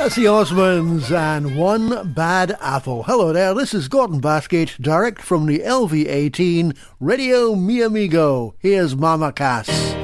That's the Osmonds and One Bad Apple. Hello there, this is Gordon Basgate, direct from the LV18 Radio Mi Amigo. Here's Mama Cass.